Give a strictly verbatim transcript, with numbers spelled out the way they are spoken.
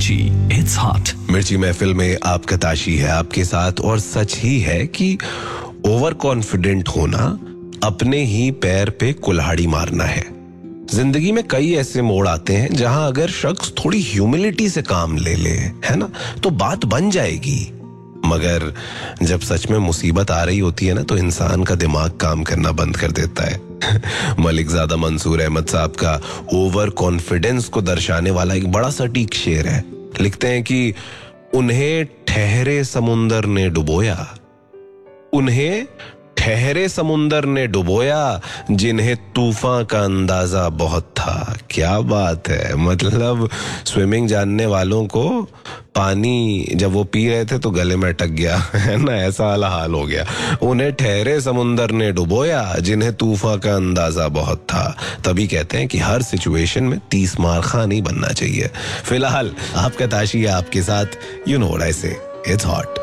मिर्ची, it's hot. मिर्ची महफिल में आपका ताशी है आपके साथ, और सच ही है कि ओवर कॉन्फिडेंट होना अपने ही पैर पे कुल्हाड़ी मारना है। जिंदगी में कई ऐसे मोड़ आते हैं जहां अगर शख्स थोड़ी ह्यूमिलिटी से काम ले ले, है ना, तो बात बन जाएगी। मगर जब सच में मुसीबत आ रही होती है ना, तो इंसान का दिमाग काम करना बंद कर देता है। मलिकजादा मंसूर अहमद साहब का ओवर कॉन्फिडेंस को दर्शाने वाला एक बड़ा सटीक शेर है। लिखते हैं कि उन्हें ठहरे समुंदर ने डुबोया, उन्हें ठहरे समुंदर ने डुबोया, जिन्हें तूफान का अंदाजा बहुत था। क्या बात है, मतलब स्विमिंग जानने वालों को पानी जब वो पी रहे थे तो गले में अटक गया, है ना, ऐसा वाला हाल हो गया। उन्हें ठहरे समुंदर ने डुबोया, जिन्हें तूफान का अंदाजा बहुत था। तभी कहते हैं कि हर सिचुएशन में तीस मार खा नहीं बनना चाहिए। फिलहाल आपका ताशी है आपके साथ, यू नो व्हाट आई से, इट्स हॉट।